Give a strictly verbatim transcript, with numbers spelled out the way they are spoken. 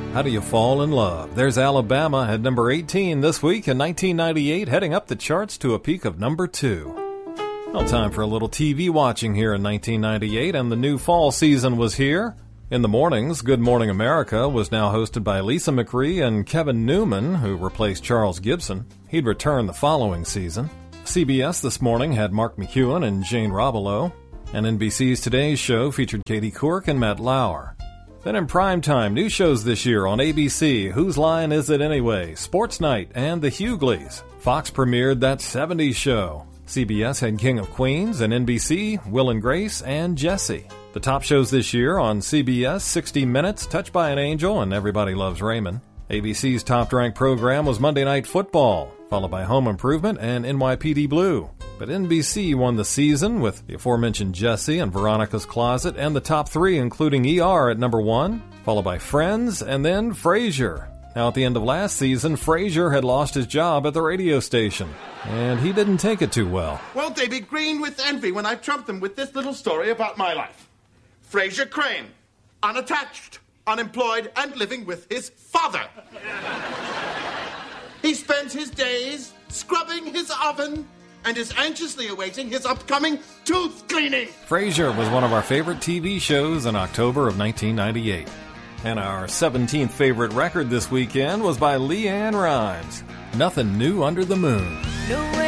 How do you fall in love? There's Alabama at number eighteen this week in nineteen ninety-eight, heading up the charts to a peak of number two. Well, time for a little T V watching here in nineteen ninety-eight, and the new fall season was here. In the mornings, Good Morning America was now hosted by Lisa McRee and Kevin Newman, who replaced Charles Gibson. He'd return the following season. C B S This Morning had Mark McEwen and Jane Robileau, and N B C's Today's Show featured Katie Couric and Matt Lauer. Then in primetime, new shows this year on A B C, Whose Line Is It Anyway?, Sports Night, and The Hughleys. Fox premiered That seventies Show. C B S had King of Queens, and N B C, Will and Grace, and Jessie. The top shows this year on C B S, sixty minutes, Touched by an Angel, and Everybody Loves Raymond. A B C's top-ranked program was Monday Night Football, followed by Home Improvement and N Y P D Blue. But N B C won the season with the aforementioned Jessie and Veronica's Closet, and the top three including E R at number one, followed by Friends, and then Frasier. Now, at the end of last season, Frasier had lost his job at the radio station, and he didn't take it too well. Won't they be green with envy when I trump them with this little story about my life? Frasier Crane, unattached, unemployed, and living with his father. He spends his days scrubbing his oven and is anxiously awaiting his upcoming tooth cleaning. Frasier was one of our favorite T V shows in October of nineteen ninety-eight. And our seventeenth favorite record this weekend was by LeAnn Rimes, Nothing New Under the Moon. No way.